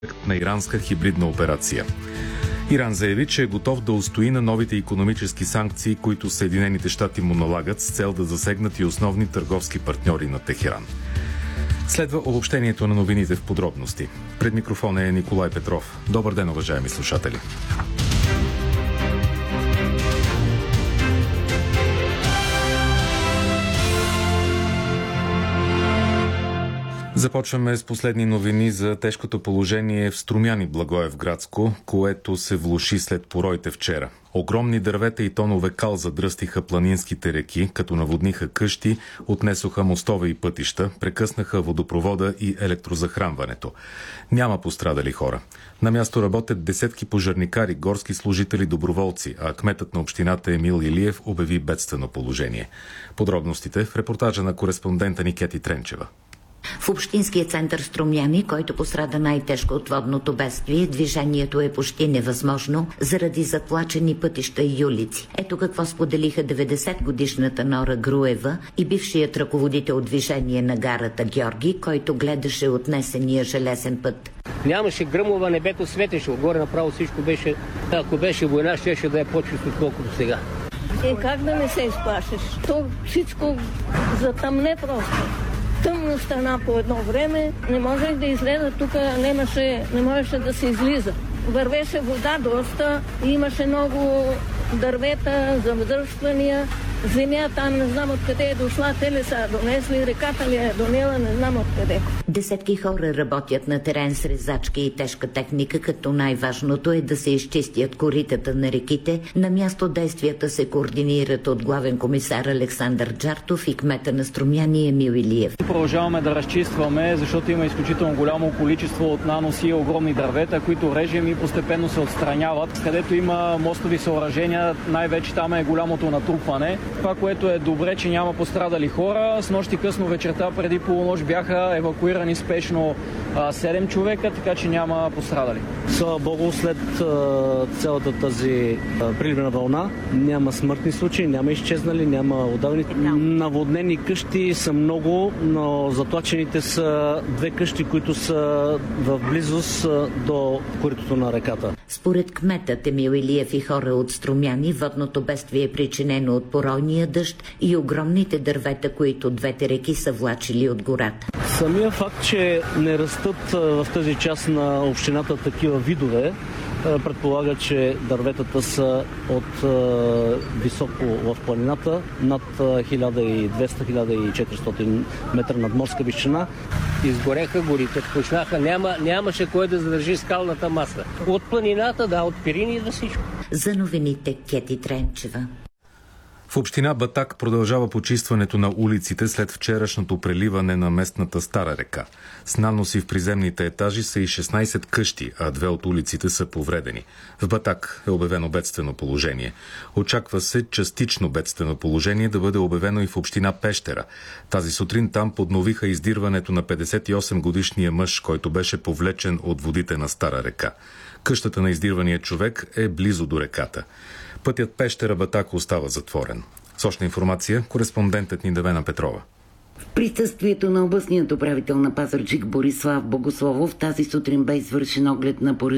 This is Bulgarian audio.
на иранска хибридна операция. Иран заяви, че е готов да устои на новите икономически санкции, които Съединените щати му налагат с цел да засегнат и основни търговски партньори на Техеран. Следва обобщението на новините в подробности. Пред микрофона е Николай Петров. Добър ден, уважаеми слушатели! Започваме с последни новини за тежкото положение в Струмяни, Благоевградско, което се влоши след пороите вчера. Огромни дървета и тонове кал задръстиха планинските реки, като наводниха къщи, отнесоха мостове и пътища, прекъснаха водопровода и електрозахранването. Няма пострадали хора. На място работят десетки пожарникари, горски служители, доброволци, а кметът на общината Емил Илиев обяви бедствено положение. Подробностите в репортажа на кореспондента ни Кети Тренчева. В общинския център Струмяни, който пострада най-тежко от водното бедствие, движението е почти невъзможно заради затлачени пътища и улици. Ето какво споделиха 90-годишната Нора Груева и бившият ръководител движение на гарата Георги, който гледаше отнесения железен път. Нямаше гръмова, небето светеше, отгоре направо всичко беше. Ако беше война, щеше да е по-чисто, отколкото сега. Как да не се изплашиш? То всичко затъмне просто. Тъмно стана по едно време, не можех да излеза тук, не можеше да се излиза. Вървеше вода доста, имаше много дървета, замръщвания. Земя там не знам откъде е дошла, те ли са донесли, реката ли е донела, не знам откъде. Десетки хора работят на терен с резачки и тежка техника, като най-важното е да се изчистят коритата на реките. На място действията се координират от главен комисар Александър Джартов и кмета на Струмяни Емил Илиев. Продължаваме да разчистваме, защото има изключително голямо количество от наноси и огромни дървета, които режем и постепенно се отстраняват. Където има мостови съоръжения, най-вече там е голямото натрупване. Това, което е добре, че няма пострадали хора. С нощи късно вечерта, преди полунощ, бяха евакуирани спешно 7 човека, така че няма пострадали. Слава Богу, след цялата тази приливна вълна няма смъртни случаи, няма изчезнали, няма удавени. Наводнени къщи са много, но затлачените са 2 къщи, които са в близост до коритото на реката. Според кметът Емил Илиев и хора от Струмяни, водното бедствие е причинено от поройния дъжд и огромните дървета, които двете реки са влачили от гората. Самия факт, че не растат в тази част на общината такива видове, предполага, че дърветата са от високо в планината, над 1200-1400 метра надморска височина. Изгореха горите, почнаха, нямаше кой да задържи скалната маса. От планината, от Пирини до всичко. За новините Кети Тренчева. В община Батак продължава почистването на улиците след вчерашното преливане на местната Стара река. С наноси в приземните етажи са и 16 къщи, а 2 от улиците са повредени. В Батак е обявено бедствено положение. Очаква се частично бедствено положение да бъде обявено и в община Пещера. Тази сутрин там подновиха издирването на 58-годишния мъж, който беше повлечен от водите на Стара река. Къщата на издирвания човек е близо до реката. Пътят Пещера-Батак остава затворен. С още информация, кореспондентът ни Девена Петрова. В присъствието на областният управител на Пазарджик Борислав Богословов тази сутрин бе извършен оглед на